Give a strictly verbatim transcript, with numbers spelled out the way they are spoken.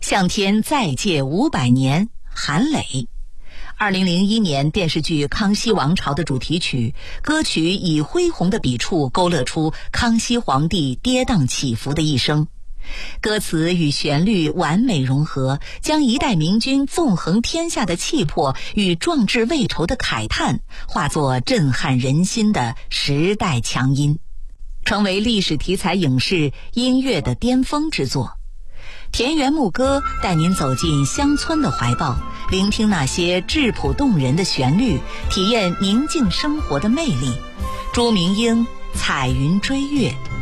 向天再借五百年，韩磊。二零零一年电视剧《康熙王朝》的主题曲，歌曲以恢宏的笔触勾勒出康熙皇帝跌宕起伏的一生。歌词与旋律完美融合，将一代明君纵横天下的气魄与壮志未酬的慨叹化作震撼人心的时代强音，成为历史题材影视音乐的巅峰之作。田园牧歌带您走进乡村的怀抱，聆听那些质朴动人的旋律，体验宁静生活的魅力。朱明英彩云追月。